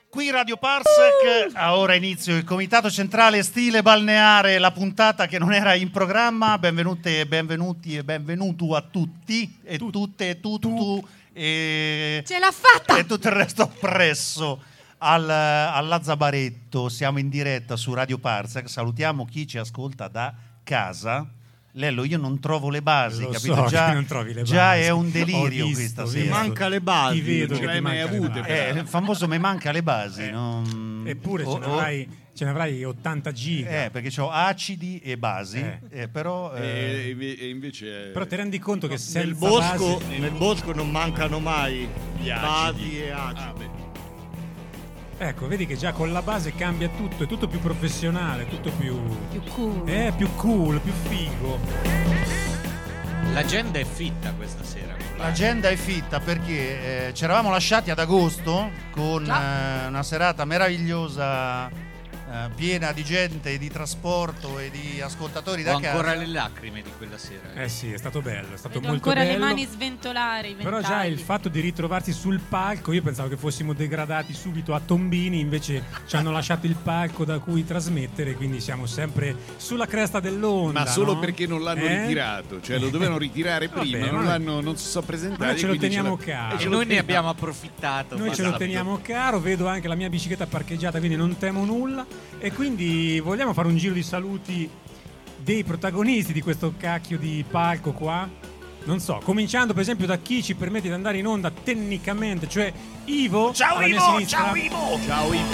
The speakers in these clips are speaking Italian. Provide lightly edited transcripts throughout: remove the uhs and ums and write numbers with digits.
Qui Radio Parsec, a ora inizio il Comitato Centrale Stile Balneare, la puntata che non era in programma. Benvenute e benvenuti e benvenuto a tutti e tutte e tutto e ce l'ha fatta! E tutto il resto appresso alla Zabaretto. Siamo in diretta su Radio Parsec. Salutiamo chi ci ascolta da casa. Lello, io non trovo le basi, lo capito? So già non trovi le già basi. è un delirio questa Mi sera. manca le basi, ti vedo non che le hai ti mai manca le avute. basi. Il famoso me manca le basi. Eppure ce ne avrai 80 giga. Perché ho acidi e basi, però E invece Però ti rendi conto che nel bosco non mancano mai gli basi e acidi. Ecco, vedi che già con la base cambia tutto, è tutto più professionale, tutto più cool. Più cool, più figo. L'agenda è fitta questa sera. l'agenda è fitta perché ci eravamo lasciati ad agosto con una serata meravigliosa, piena di gente, di trasporto e di ascoltatori da Ho casa. ancora le lacrime di quella sera. Sì, è stato bello, è stato Vedo molto ancora bello. le mani sventolare, i Però già ventagli. il fatto di ritrovarsi sul palco, io pensavo che fossimo degradati subito a tombini, invece ci hanno lasciato il palco da cui trasmettere, quindi siamo sempre sulla cresta dell'onda. Ma solo no? perché non l'hanno ritirato, cioè lo dovevano ritirare prima, Vabbè, non si sono presentati. noi ce lo quindi teniamo ce caro. E noi ne abbiamo approfittato. Noi ce lo teniamo caro, vedo anche la mia bicicletta parcheggiata, quindi non temo nulla. E quindi vogliamo fare un giro di saluti dei protagonisti di questo cacchio di palco qua? Non so, cominciando per esempio da chi ci permette di andare in onda tecnicamente, cioè Ivo. Ciao alla mia Ivo, sinistra. ciao Ivo. Ciao Ivo.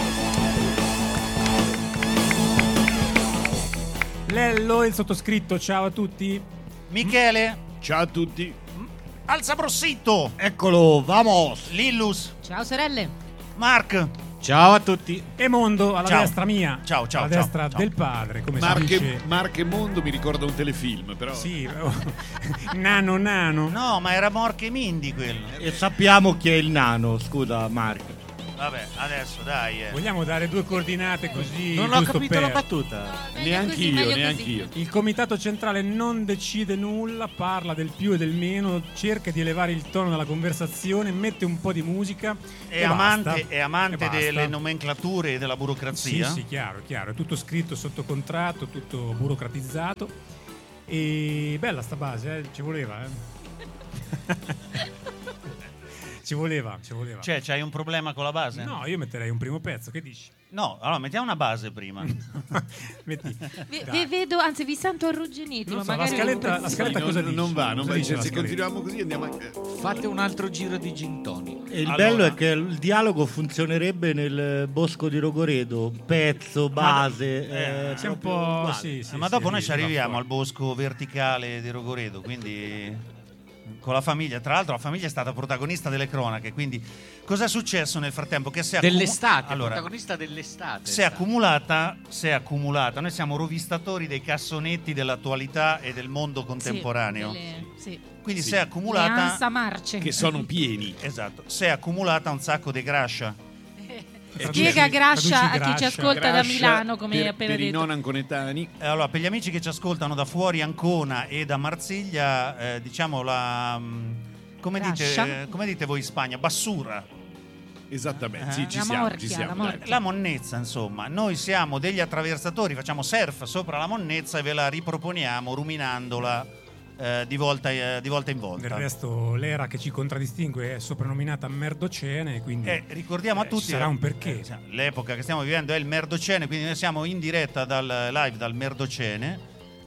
Lello, il sottoscritto, ciao a tutti. Michele, Ciao a tutti. Alza Brossito, Eccolo, vamos. Lillus, Ciao sorelle. Mark. Ciao a tutti. E Mondo alla Ciao. destra mia. Ciao, ciao, alla ciao, destra ciao. del padre, come si dice. Marche Mondo mi ricorda un telefilm, però. Sì, nano. No, ma era Morche Mindy quello. E sappiamo chi è il nano, scusa Marco. Vabbè, adesso dai. Vogliamo dare due coordinate così? Non ho giusto capito la per... battuta. Neanch'io. Il comitato centrale non decide nulla, parla del più e del meno, cerca di elevare il tono della conversazione, mette un po' di musica È basta. amante E basta. delle nomenclature e della burocrazia. Sì, chiaro, è tutto scritto sotto contratto, tutto burocratizzato. E bella sta base, ci voleva, Ci voleva. Cioè, c'hai un problema con la base? No, io metterei un primo pezzo, che dici? No, allora mettiamo una base prima. Metti. Vi vedo, anzi vi sento arrugginiti. Non ma so, la magari scaletta cosa dice? Non va. Cosa dice la Se scaletta? continuiamo così andiamo a... Fate un altro giro di gin tonic. E il Allora. bello è che il dialogo funzionerebbe nel bosco di Rogoredo, pezzo, base. C'è un po'. uguale. Sì, Ma dopo noi ci va arriviamo fuori. al bosco verticale di Rogoredo, quindi con la famiglia. Tra l'altro la famiglia è stata protagonista delle cronache, quindi cosa è successo nel frattempo? Che si è Dell'estate, allora, protagonista dell'estate. si è accumulata, noi siamo rovistatori dei cassonetti dell'attualità e del mondo contemporaneo. Sì. Quindi Sì. si è Le accumulata ansa marce. che sono pieni. esatto, si è accumulata un sacco di grascia. Spiega Grascia a chi ci Grascia. ascolta da Milano, come hai per, appena per i detto. non anconetani. Allora, per gli amici che ci ascoltano da fuori Ancona e da Marsiglia, diciamo la come Grascia? dite voi in Spagna? Bassura. Esattamente, sì, ci La siamo, morchia, ci siamo. la dai. morchia. La monnezza, insomma, noi siamo degli attraversatori, facciamo surf sopra la monnezza e ve la riproponiamo ruminandola di volta in Del volta. resto, l'era che ci contraddistingue è soprannominata Merdocene, quindi Ricordiamo a tutti ci sarà un perché. l'epoca che stiamo vivendo è il Merdocene, quindi noi siamo in diretta live dal Merdocene.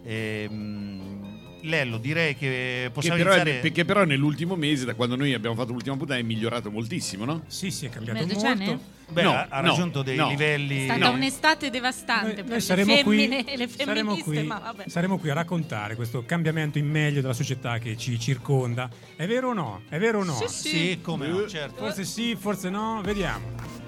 Lello, direi che possiamo iniziare. Perché però nell'ultimo mese, da quando noi abbiamo fatto l'ultima puntata, è migliorato moltissimo, no? Sì, è cambiato Merdocene? molto. Beh, No, ha no, raggiunto dei no. livelli. È stata un'estate devastante per le saremo femmine qui, e le saremo femministe, qui, ma vabbè. saremo qui a raccontare questo cambiamento in meglio della società che ci circonda. È vero o no? È vero o no? Sì. Sì, come no, certo. Forse sì, forse no, vediamo.